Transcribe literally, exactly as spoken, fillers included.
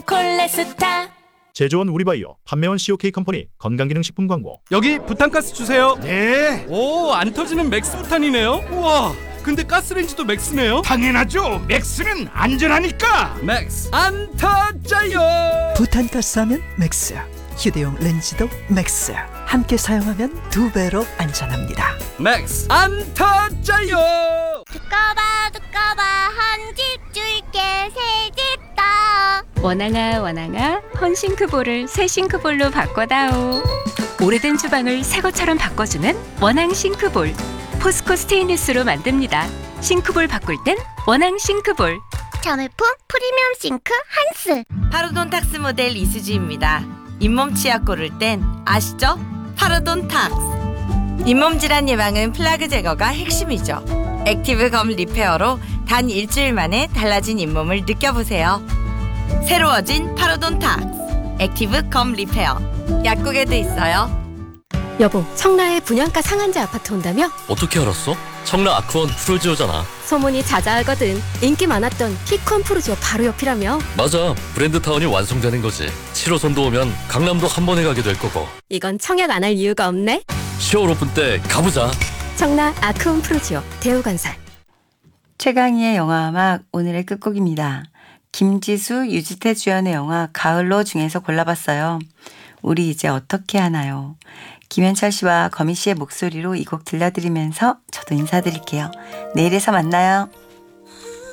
콜레스타. 제조원 우리바이오, 판매원 씨오케이 컴퍼니 건강기능식품 광고. 여기 부탄가스 주세요. 네, 오, 안 터지는 맥스 부탄이네요. 우와, 근데 가스레인지도 맥스네요. 당연하죠. 맥스는 안전하니까. 맥스 안 터져요. 부탄가스 하면 맥스, 휴대용 렌즈도 맥스. 함께 사용하면 두 배로 안전합니다. 맥스 안 터져요. 두꺼봐 두꺼봐 한 집 줄게 새 집 다. 원앙아 원앙아 헌싱크볼을 새 싱크볼로 바꿔다오. 오래된 주방을 새 것처럼 바꿔주는 원앙 싱크볼. 포스코 스테인리스로 만듭니다. 싱크볼 바꿀 땐 원앙 싱크볼. 자매품 프리미엄 싱크 한스. 파로돈탁스 모델 이수지입니다. 잇몸 치약 고를 땐 아시죠? 파로돈탁스. 잇몸 질환 예방은 플라그 제거가 핵심이죠. 액티브 검 리페어로 단 일주일 만에 달라진 잇몸을 느껴보세요. 새로워진 파로돈탁스 액티브 검 리페어. 약국에도 있어요. 여보, 청라에 분양가 상한제 아파트 온다며? 어떻게 알았어? 청라 아크원 푸르지오잖아. 소문이 자자하거든. 인기 많았던 피콘 푸르지오 바로 옆이라며? 맞아, 브랜드타운이 완성되는 거지. 칠 호선도 오면 강남도 한 번에 가게 될 거고. 이건 청약 안 할 이유가 없네. 시월 오픈 때 가보자. 청라 아크원 푸르지오 대우건설. 최강희의 영화음악 오늘의 끝곡입니다. 김지수, 유지태 주연의 영화 가을로 중에서 골라봤어요. 우리 이제 어떻게 하나요? 김현철 씨와 거미 씨의 목소리로 이 곡 들려드리면서 저도 인사드릴게요. 내일에서 만나요.